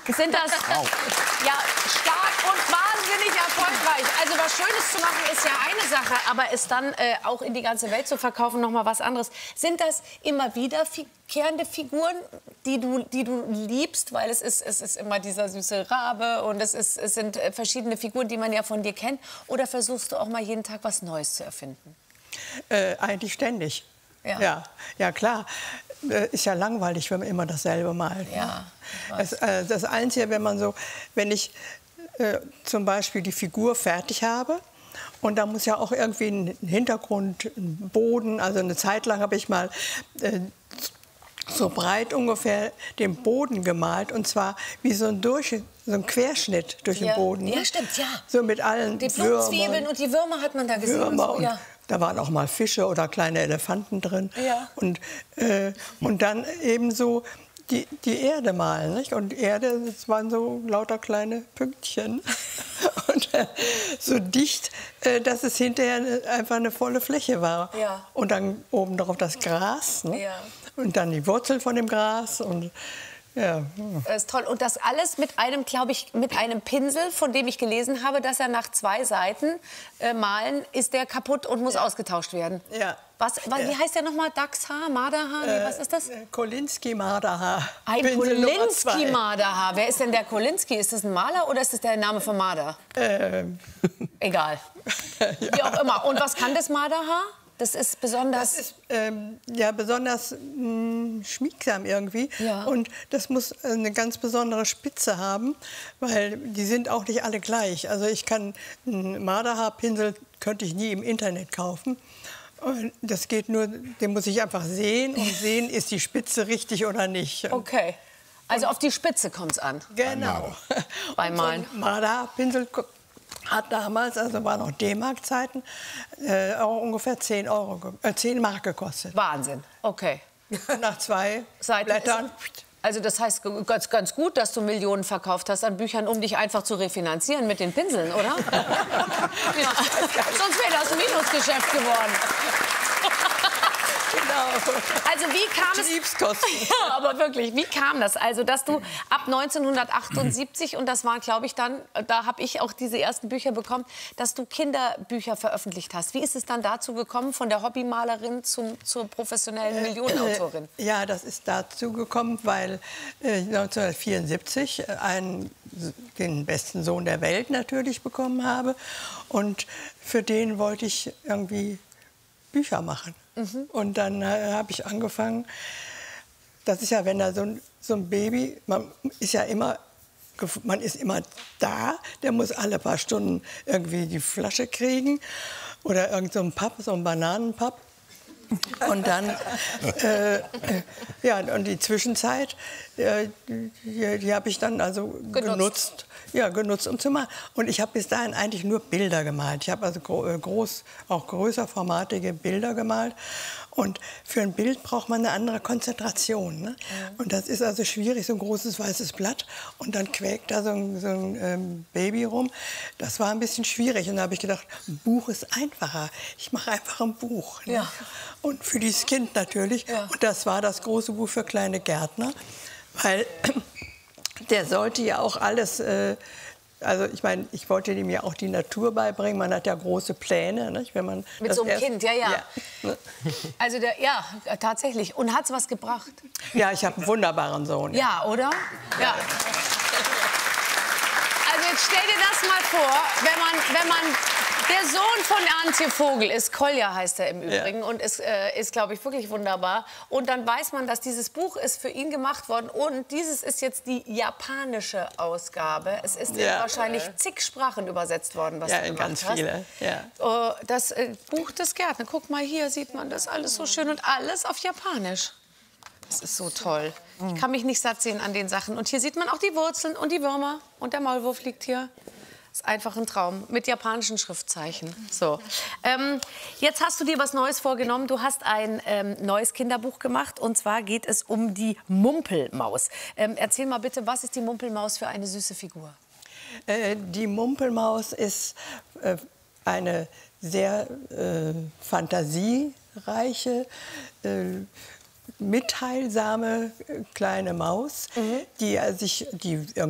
Sind das ja stark und wahnsinnig erfolgreich. Also was Schönes zu machen ist ja eine Sache, aber es dann auch in die ganze Welt zu verkaufen, noch mal was anderes. Sind das immer wiederkehrende Figuren, die du liebst, weil es ist immer dieser süße Rabe und es sind verschiedene Figuren, die man ja von dir kennt, oder versuchst du auch mal jeden Tag was Neues zu erfinden? Eigentlich ständig. Ja. Ja, klar. Ist ja langweilig, wenn man immer dasselbe malt. Ja. Das Einzige, wenn ich zum Beispiel die Figur fertig habe, und da muss ja auch irgendwie ein Hintergrund, ein Boden, also eine Zeit lang habe ich mal so breit ungefähr den Boden gemalt, und zwar wie so ein Querschnitt durch den Boden. Ja, stimmt, ja. So mit allen die Blutzwiebeln und die Würmer hat man da gesehen. Würmer und so, ja. Da waren auch mal Fische oder kleine Elefanten drin. Ja. Und dann eben so die Erde malen. Nicht? Und Erde, das waren so lauter kleine Pünktchen. Und so dicht, dass es hinterher einfach eine volle Fläche war. Ja. Und dann oben drauf das Gras. Ne? Ja. Und dann die Wurzel von dem Gras. Und ja. Das ist toll. Und das alles mit einem, glaube ich, mit einem Pinsel, von dem ich gelesen habe, dass er nach 2 Seiten malen, ist der kaputt und muss ausgetauscht werden. Ja. Wie heißt der nochmal? Dachshaar? Marderhaar? Nee, was ist das? Kolinski-Marderhaar. Ein Kolinski-Marderhaar. Wer ist denn der Kolinski? Ist das ein Maler oder ist das der Name von Marder? Egal. Ja. Wie auch immer. Und was kann das Marderhaar? Das ist besonders... Das ist besonders schmiegsam irgendwie. Ja. Und das muss eine ganz besondere Spitze haben, weil die sind auch nicht alle gleich. Also ich kann einen Marderhaarpinsel könnte ich nie im Internet kaufen. Und das geht nur, den muss ich einfach sehen und sehen, ist die Spitze richtig oder nicht. Okay. Also auf die Spitze kommt es an. Genau. Beim Malen. So ein Marderhaarpinsel hat damals, also waren noch D-Mark-Zeiten, auch ungefähr 10 Mark gekostet. Wahnsinn. Okay. Nach 2 Seiten Blättern. Also das heißt ganz gut, dass du Millionen verkauft hast an Büchern, um dich einfach zu refinanzieren mit den Pinseln, oder? Ja. Sonst wäre das ein Minusgeschäft geworden. Genau. Also wie kam es... Betriebskosten. Ja, aber wirklich, wie kam das? Also, dass du ab 1978, und das war, glaube ich, dann, da habe ich auch diese ersten Bücher bekommen, dass du Kinderbücher veröffentlicht hast. Wie ist es dann dazu gekommen, von der Hobbymalerin zur professionellen Millionenautorin? Ja, das ist dazu gekommen, weil 1974 den besten Sohn der Welt natürlich bekommen habe. Und für den wollte ich irgendwie Bücher machen. Und dann habe ich angefangen, das ist ja, wenn da so ein Baby, man ist immer da, der muss alle paar Stunden irgendwie die Flasche kriegen oder irgend so ein Papp, so ein Bananenpapp. Und dann, ja, und die Zwischenzeit, die habe ich dann also genutzt, um zu malen. Und ich habe bis dahin eigentlich nur Bilder gemalt. Ich habe also auch größerformatige Bilder gemalt. Und für ein Bild braucht man eine andere Konzentration. Ne? Und das ist also schwierig, so ein großes weißes Blatt. Und dann quäkt da so ein Baby rum. Das war ein bisschen schwierig. Und da habe ich gedacht, ein Buch ist einfacher. Ich mache einfach ein Buch. Ne? Ja. Und für dieses Kind natürlich. Ja. Und das war das große Buch für kleine Gärtner. Weil der sollte ja auch alles... Also ich meine, ich wollte ihm ja auch die Natur beibringen. Man hat ja große Pläne, nicht? Wenn man mit so einem Kind, ja. Also ja, tatsächlich. Und hat's was gebracht? Ja, ich habe einen wunderbaren Sohn. Ja, oder? Ja. Also jetzt stell dir das mal vor, wenn man der Sohn von Antje Vogel ist, Kolja heißt er im Übrigen, ja. Und ist glaube ich, wirklich wunderbar. Und dann weiß man, dass dieses Buch ist für ihn gemacht worden und dieses ist jetzt die japanische Ausgabe. Es ist in wahrscheinlich zig Sprachen übersetzt worden, was du in ganz hast. viele. Ja. Das Buch des Gärtners, guck mal, hier sieht man das alles so schön und alles auf Japanisch. Das ist so toll. Ich kann mich nicht satt sehen an den Sachen. Und hier sieht man auch die Wurzeln und die Würmer. Und der Maulwurf liegt hier. Das ist einfach ein Traum. Mit japanischen Schriftzeichen. So. Jetzt hast du dir was Neues vorgenommen. Du hast ein neues Kinderbuch gemacht. Und zwar geht es um die Mumpelmaus. Erzähl mal bitte, was ist die Mumpelmaus für eine süße Figur? Die Mumpelmaus ist eine sehr fantasiereiche, mitteilsame kleine Maus, die